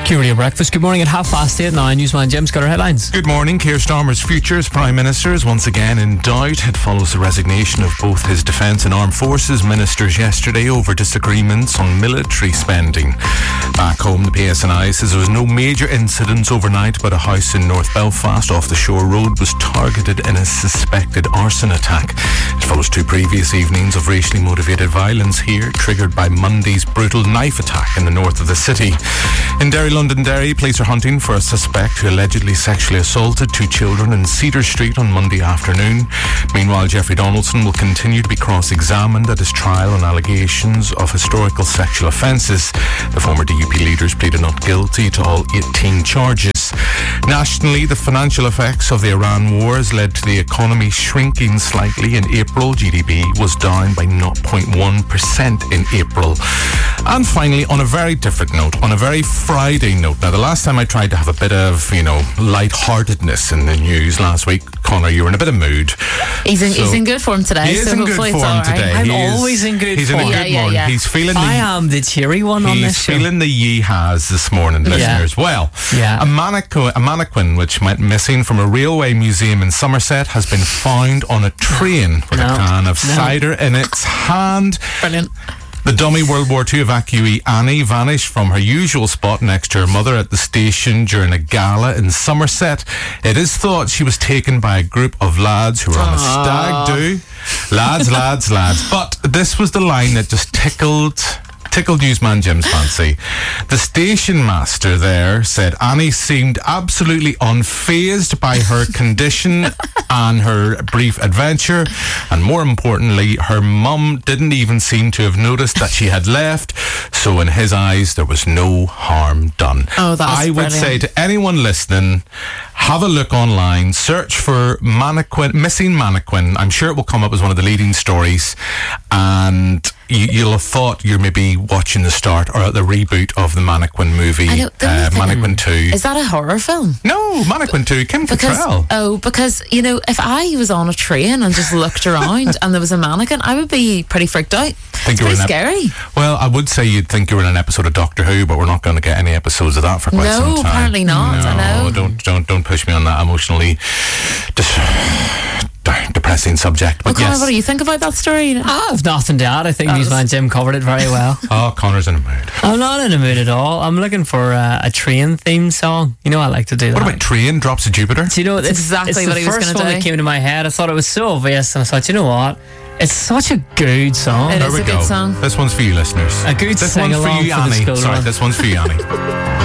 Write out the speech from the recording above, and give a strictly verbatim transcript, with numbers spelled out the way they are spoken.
Q Radio Breakfast. Good morning at half past eight now. Newsman Jim's got our headlines. Good morning. Keir Starmer's future as Prime Minister is once again in doubt. It follows the resignation of both his Defence and Armed Forces ministers yesterday over disagreements on military spending. Back home, the P S N I says there was no major incidents overnight, but a house in North Belfast off the Shore Road was targeted in a suspected arson attack. It follows two previous evenings of racially motivated violence here, triggered by Monday's brutal knife attack in the north of the city. In Derry, Londonderry, police are hunting for a suspect who allegedly sexually assaulted two children in Cedar Street on Monday afternoon. Meanwhile, Jeffrey Donaldson will continue to be cross-examined at his trial on allegations of historical sexual offences. The former D U P leaders pleaded not guilty to all eighteen charges. Nationally, the financial effects of the Iran war has led to the economy shrinking slightly. In April, G D P was down by zero point one percent in April. And finally, on a very different note, on a very Friday note. Now, the last time I tried to have a bit of, you know, lightheartedness in the news last week, Connor, you were in a bit of mood. He's in, so he's in good form today. He is so in good form right. today. I'm he always is, in good he's form. He's in a yeah, good yeah, morning. yeah. He's feeling the... I am the cheery one on this He's show. feeling the yee-haws this morning, listeners. Yeah. Well, yeah. a, mannequin, a mannequin which went missing from a railway museum in Somerset has been found on a train with No. a can of No. cider in its hand. Brilliant. The dummy World War Two evacuee Annie vanished from her usual spot next to her mother at the station during a gala in Somerset. It is thought she was taken by a group of lads who were on a stag do. Lads, lads, lads. But this was the line that just tickled... tickled Newsman Jim's fancy. The station master there said Annie seemed absolutely unfazed by her condition and her brief adventure, and more importantly, her mum didn't even seem to have noticed that she had left, so in his eyes there was no harm done. Oh, that's I would brilliant. say to anyone listening, have a look online, search for mannequin, missing mannequin. I'm sure it will come up as one of the leading stories, and you, you'll have thought you're maybe watching the start or the reboot of the Mannequin movie, I know, the only uh, thing- Mannequin two. Is that a horror film? No, Mannequin two, Kim Because Cattrall. oh, because you know, if I was on a train and just looked around and there was a mannequin, I would be pretty freaked out. Think It's you were pretty in ep- scary. Well, I would say you'd think you were in an episode of Doctor Who, but we're not going to get any episodes of that for quite No, some time. apparently not, No, I know. don't don't don't push me on that emotionally dis- depressing subject. But Well, Connor, yes. what do you think about that story? I have nothing to add. I think That was- Newsman Jim covered it very well. Oh, Connor's in a mood. I'm not in a mood at all. I'm looking for uh, a train theme song. You know I like to do that. What about Train Drops of Jupiter? Do you know, it's, exactly it's what the he was first gonna one do. that came into my head. I thought it was so obvious, and I thought, you know what? It's such a good song. It There is we a go. good song. This one's for you, listeners. A good This one's for sing-along you, for the Annie. school Sorry, run. this one's for you, Annie.